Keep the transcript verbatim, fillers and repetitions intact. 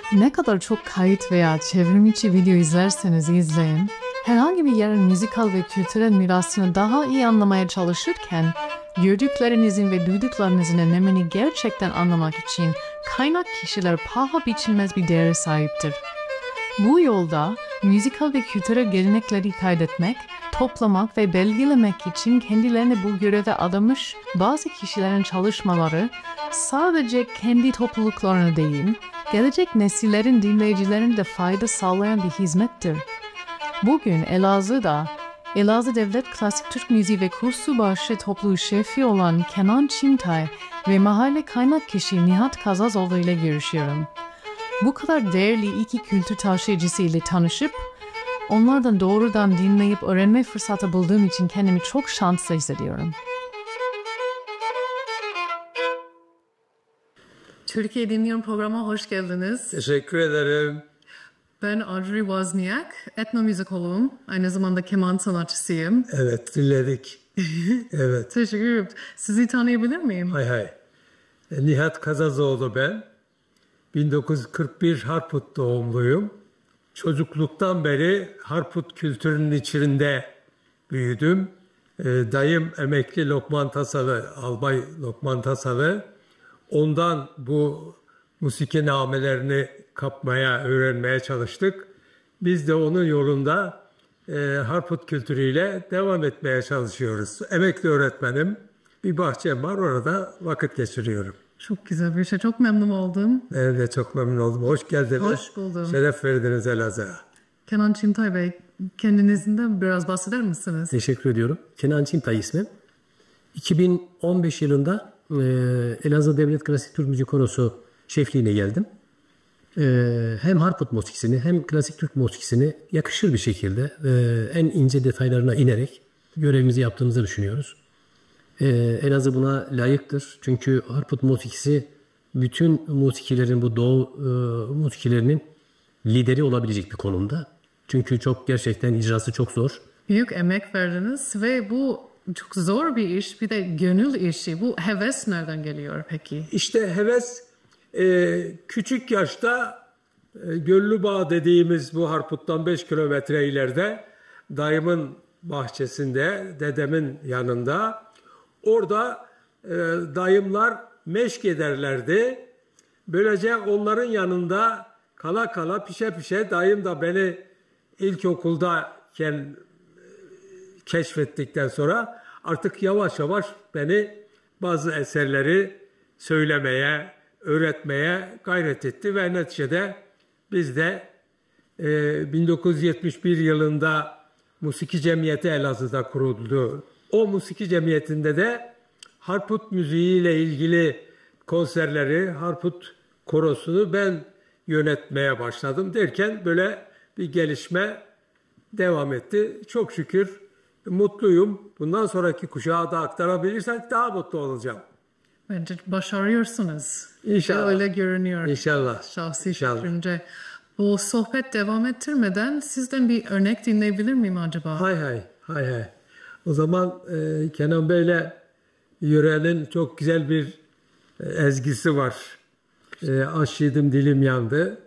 Ne kadar çok kayıt veya çevrimiçi video izlerseniz izleyin, herhangi bir yerin müzikal ve kültürel mirasını daha iyi anlamaya çalışırken, gördüklerinizin ve duyduklarınızın önemini gerçekten anlamak için kaynak kişiler paha biçilmez bir değere sahiptir. Bu yolda müzikal ve kültürel gelenekleri kaydetmek, toplamak ve belgelemek için kendilerini bu göreve adamış bazı kişilerin çalışmaları sadece kendi topluluklarına değil, gelecek nesillerin dinleyicilerine de fayda sağlayan bir hizmettir. Bugün Elazığ'da, Elazığ Devlet Klasik Türk Müziği ve Kursubaşı topluluğu şefi olan Kenan Çimtay ve mahalle kaynak kişi Nihat Kazazoğlu ile görüşüyorum. Bu kadar değerli iki kültür taşıyıcısı ile tanışıp, onlardan doğrudan dinleyip öğrenme fırsatı bulduğum için kendimi çok şanslı hissediyorum. Türkiye Dinliyorum programına hoş geldiniz. Teşekkür ederim. Ben Audrey Wozniak, etnomüzikoloğum, aynı zamanda keman sanatçısıyım. Evet, dinledik. Evet. Teşekkür ederim. Sizi tanıyabilir miyim? Hay hay. Nihat Kazazoğlu ben. bin dokuz yüz kırk bir Harput doğumluyum. Çocukluktan beri Harput kültürünün içinde büyüdüm. Dayım emekli Lokman Tasalı, Albay Lokman Tasalı. Ondan bu musiki namelerini kapmaya, öğrenmeye çalıştık. Biz de onun yolunda e, Harput kültürüyle devam etmeye çalışıyoruz. Emekli öğretmenim, bir bahçem var, orada vakit geçiriyorum. Çok güzel bir şey, çok memnun oldum. Ben de çok memnun oldum. Hoş geldiniz. Hoş buldum. Şeref verdiniz Elazığ'a. Kenan Çimtay Bey, kendinizden biraz bahseder misiniz? Teşekkür ediyorum. Kenan Çimtay ismim. iki bin on beş yılında e, Elazığ Devlet Klasik Türk Müziği Korosu şefliğine geldim. E, hem Harput musikisini hem klasik Türk musikisini yakışır bir şekilde e, en ince detaylarına inerek görevimizi yaptığımızı düşünüyoruz. E, Elazığ buna layıktır. Çünkü Harput musikisi bütün musikilerin, bu doğu e, musikilerinin lideri olabilecek bir konumda. Çünkü çok gerçekten icrası çok zor. Büyük emek verdiniz ve bu çok zor bir iş, bir de gönül işi. Bu heves nereden geliyor peki? İşte heves e, küçük yaşta e, Göllübağ dediğimiz bu Harput'tan beş kilometre ileride dayımın bahçesinde, dedemin yanında, orada e, dayımlar meşk ederlerdi. Böylece onların yanında kala kala pişe pişe dayım da beni ilkokuldayken keşfettikten sonra artık yavaş yavaş beni bazı eserleri söylemeye, öğretmeye gayret etti ve neticede biz de e, bin dokuz yüz yetmiş bir yılında Musiki Cemiyeti Elazığ'da kuruldu. O Musiki Cemiyeti'nde de Harput müziği ile ilgili konserleri, Harput korosunu ben yönetmeye başladım derken böyle bir gelişme devam etti. Çok şükür mutluyum. Bundan sonraki kuşağa da aktarabilirsek daha mutlu olacağım. Bence başarıyorsunuz. İnşallah. Öyle görünüyor. İnşallah. Şahsi İnşallah. fikrimce. Bu sohbet devam ettirmeden sizden bir örnek dinleyebilir miyim acaba? Hay hay. Hay hay. O zaman e, Kenan Bey'le yörenin çok güzel bir e, ezgisi var. E, aş yedim dilim yandı.